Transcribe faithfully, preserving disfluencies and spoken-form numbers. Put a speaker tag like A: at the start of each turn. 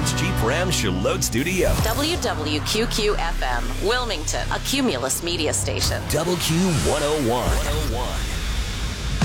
A: Dodge Jeep Ram Charlotte Studio.
B: W W Q Q F M, Wilmington, a Cumulus media station.
A: W Q one oh one.